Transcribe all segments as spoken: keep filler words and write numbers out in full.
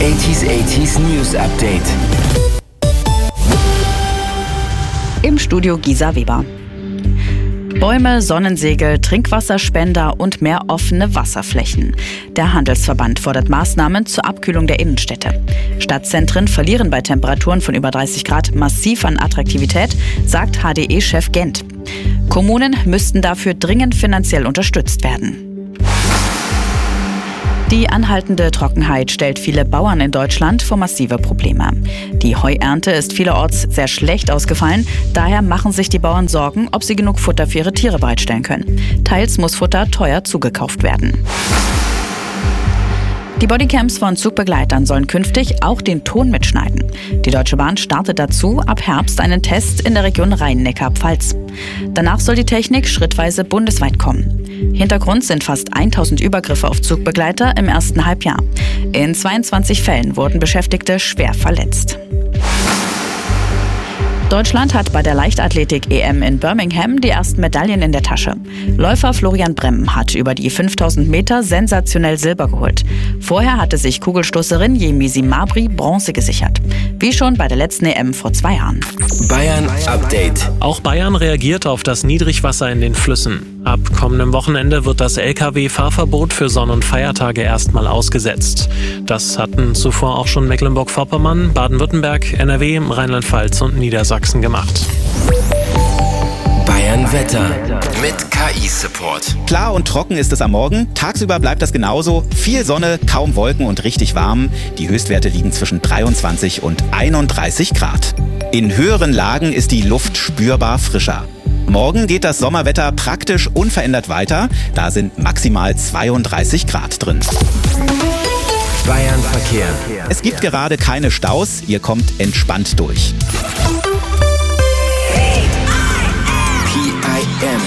achtziger achtziger News Update. Im Studio Gisa Weber. Bäume, Sonnensegel, Trinkwasserspender und mehr offene Wasserflächen. Der Handelsverband fordert Maßnahmen zur Abkühlung der Innenstädte. Stadtzentren verlieren bei Temperaturen von über dreißig Grad massiv an Attraktivität, sagt H D E-Chef Gent. Kommunen müssten dafür dringend finanziell unterstützt werden. Die anhaltende Trockenheit stellt viele Bauern in Deutschland vor massive Probleme. Die Heuernte ist vielerorts sehr schlecht ausgefallen. Daher machen sich die Bauern Sorgen, ob sie genug Futter für ihre Tiere bereitstellen können. Teils muss Futter teuer zugekauft werden. Die Bodycams von Zugbegleitern sollen künftig auch den Ton mitschneiden. Die Deutsche Bahn startet dazu ab Herbst einen Test in der Region Rhein-Neckar-Pfalz. Danach soll die Technik schrittweise bundesweit kommen. Hintergrund sind fast tausend Übergriffe auf Zugbegleiter im ersten Halbjahr. In zweiundzwanzig Fällen wurden Beschäftigte schwer verletzt. Deutschland hat bei der Leichtathletik-E M in Birmingham die ersten Medaillen in der Tasche. Läufer Florian Bremm hat über die fünftausend Meter sensationell Silber geholt. Vorher hatte sich Kugelstoßerin Yemisi Mabry Bronze gesichert. Wie schon bei der letzten E M vor zwei Jahren. Bayern Update. Auch Bayern reagiert auf das Niedrigwasser in den Flüssen. Ab kommendem Wochenende wird das L K W-Fahrverbot für Sonn- und Feiertage erstmal ausgesetzt. Das hatten zuvor auch schon Mecklenburg-Vorpommern, Baden-Württemberg, N R W, Rheinland-Pfalz und Niedersachsen gemacht. Bayern Wetter mit K I-Support. Klar und trocken ist es am Morgen. Tagsüber bleibt das genauso. Viel Sonne, kaum Wolken und richtig warm. Die Höchstwerte liegen zwischen dreiundzwanzig und einunddreißig Grad. In höheren Lagen ist die Luft spürbar frischer. Morgen geht das Sommerwetter praktisch unverändert weiter. Da sind maximal zweiunddreißig Grad drin. Bayern Verkehr. Es gibt gerade keine Staus. Ihr kommt entspannt durch. P I M.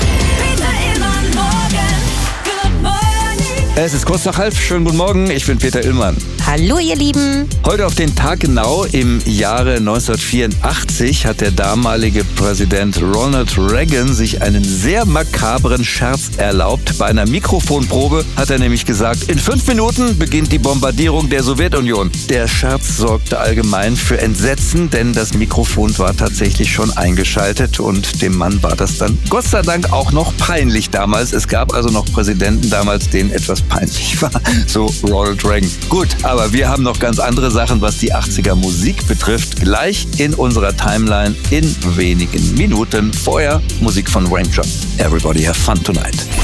Es ist kurz nach halb. Schönen guten Morgen, ich bin Peter Illmann. Hallo ihr Lieben. Heute auf den Tag genau im Jahre neunzehnhundertvierundachtzig hat der damalige Präsident Ronald Reagan sich einen sehr makabren Scherz erlaubt. Bei einer Mikrofonprobe hat er nämlich gesagt, in fünf Minuten beginnt die Bombardierung der Sowjetunion. Der Scherz sorgte allgemein für Entsetzen, denn das Mikrofon war tatsächlich schon eingeschaltet und dem Mann war das dann Gott sei Dank auch noch peinlich damals. Es gab also noch Präsidenten damals, denen etwas peinlich war, so Ronald Reagan. Gut, aber wir haben noch ganz andere Sachen, was die achtziger Musik betrifft, gleich in unserer Timeline in wenigen Minuten. Vorher Musik von Raindrop. Everybody have fun tonight.